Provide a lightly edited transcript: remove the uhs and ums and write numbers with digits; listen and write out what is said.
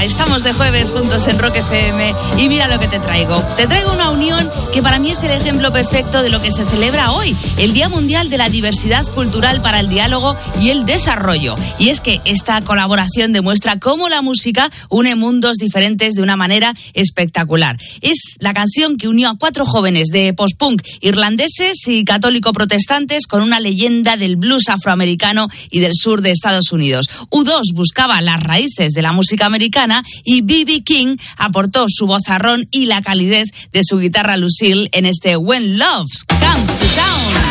Estamos de jueves juntos en Rock FM y mira lo que te traigo. Te traigo una unión que para mí es el ejemplo perfecto de lo que se celebra hoy, el Día Mundial de la Diversidad Cultural para el Diálogo y el Desarrollo. Y es que esta colaboración demuestra cómo la música une mundos diferentes de una manera espectacular. Es la canción que unió a 4 jóvenes de post-punk irlandeses y católico-protestantes con una leyenda del blues afroamericano y del sur de Estados Unidos. U2 buscaba las raíces de la música americana y B.B. King aportó su vozarrón y la calidez de su guitarra Lucille en este When Love Comes Together.